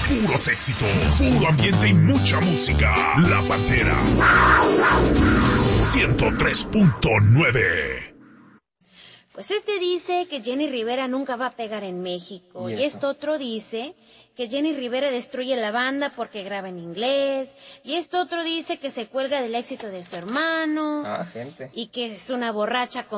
Puros éxitos, puro ambiente y mucha música. La Pantera. 103.9. Pues este dice que Jenny Rivera nunca va a pegar en México. Y este otro dice que Jenny Rivera destruye la banda porque graba en inglés. Y este otro dice que se cuelga del éxito de su hermano. Gente. Y que es una borracha